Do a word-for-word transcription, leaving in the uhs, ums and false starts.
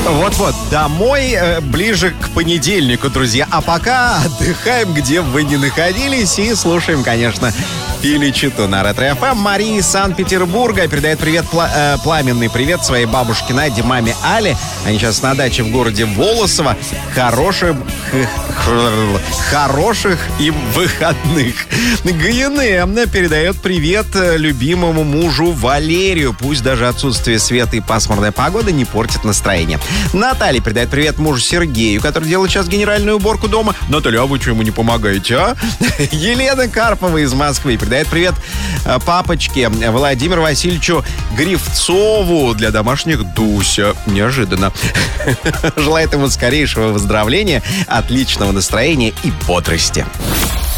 Вот-вот, домой э, ближе к понедельнику, друзья. А пока отдыхаем, где бы вы ни находились, и слушаем, конечно, Филичиту на Ретро-эф эм. Мария из Санкт-Петербурга передает привет, пла- э, пламенный привет своей бабушке Наде, маме Али. Они сейчас на даче в городе Волосово. Хороших, хороших им выходных. ГНМ передает привет любимому мужу Валерию. Пусть даже отсутствие света и пасмурная погода не портит настроение. Наталья передает привет мужу Сергею, который делает сейчас генеральную уборку дома. Наталья, а вы почему не помогаете, а? Елена Карпова из Москвы передает привет папочке Владимиру Васильевичу Гривцову для домашних Дуся. Неожиданно. Желает ему скорейшего выздоровления, отличного настроения и бодрости.